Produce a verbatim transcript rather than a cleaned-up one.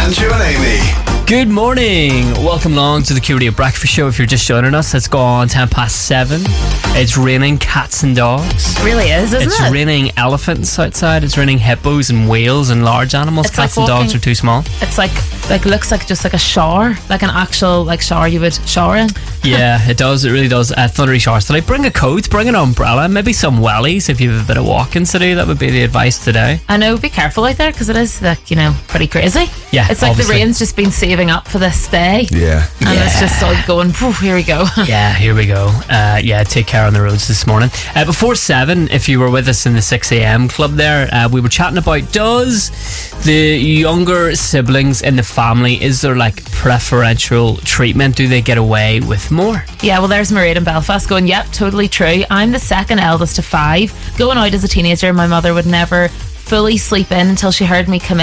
Andrew and Amy. Good morning. Welcome along to the Q Radio Breakfast Show. If you're just joining us, it's gone ten past seven. It's raining cats and dogs. It really is, isn't it's it? It's raining elephants outside. It's raining hippos and whales and large animals. It's Cats like and dogs walking- are too small. It's like, like looks like just like a shower, like an actual like shower you would shower in. Yeah, it does. It really does. Uh, thundery showers today. Bring a coat, bring an umbrella, maybe some wellies if you have a bit of walking to do. That would be the advice today. I know, be careful out there because it is like, you know, pretty crazy. Yeah, it's like obviously. the rain's just been saving up for this day. Yeah. And Yeah. it's just like going, "Phew, here we go." Yeah, here we go. Uh, yeah, take care on the roads this morning. Uh, before seven, if you were with us in the six a.m. club there, uh, we were chatting about, does the younger siblings in the family, is there like preferential treatment? Do they get away with more? Yeah, well, there's Mairead in Belfast going, yep, totally true. I'm the second eldest of five. Going out as a teenager, my mother would never fully sleep in until she heard me come in.